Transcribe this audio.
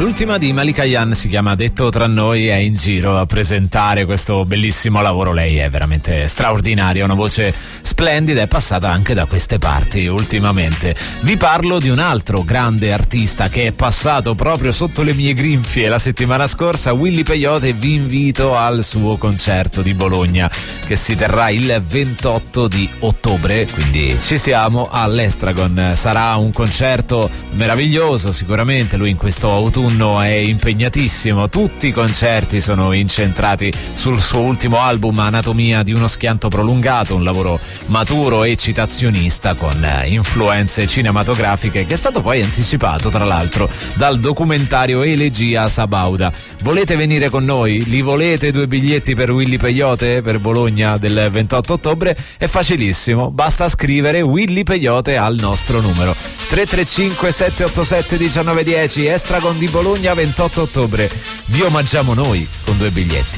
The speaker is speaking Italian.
L'ultima di Malika Ayane si chiama Detto tra noi, è in giro a presentare questo bellissimo lavoro. Lei è veramente straordinaria, una voce splendida, è passata anche da queste parti ultimamente. Vi parlo di un altro grande artista che è passato proprio sotto le mie grinfie la settimana scorsa, Willy Peyote, e vi invito al suo concerto di Bologna che si terrà il 28 di ottobre, quindi ci siamo all'Estragon. Sarà un concerto meraviglioso, sicuramente lui in questo autunno è impegnatissimo, tutti i concerti sono incentrati sul suo ultimo album Anatomia di uno schianto prolungato, un lavoro maturo e citazionista con influenze cinematografiche che è stato poi anticipato tra l'altro dal documentario Elegia Sabauda. Volete venire con noi? Li volete 2 biglietti per Willy Peyote per Bologna del 28 ottobre? È facilissimo, basta scrivere Willy Peyote al nostro numero 335 787 1910. Estragon di Bologna 28 ottobre, vi omaggiamo noi con 2 biglietti.